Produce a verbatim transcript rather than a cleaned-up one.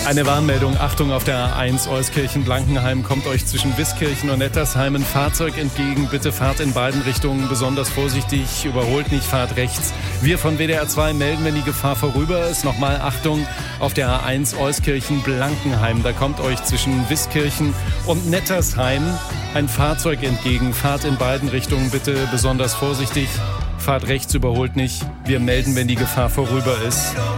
Eine Warnmeldung, Achtung, auf der A eins Euskirchen-Blankenheim kommt euch zwischen Wiskirchen und Nettersheim ein Fahrzeug entgegen. Bitte fahrt in beiden Richtungen besonders vorsichtig, überholt nicht, fahrt rechts. Wir von W D R zwei melden, wenn die Gefahr vorüber ist. Nochmal Achtung, auf der A eins Euskirchen-Blankenheim, da kommt euch zwischen Wiskirchen und Nettersheim ein Fahrzeug entgegen. Fahrt in beiden Richtungen bitte besonders vorsichtig, fahrt rechts, überholt nicht. Wir melden, wenn die Gefahr vorüber ist.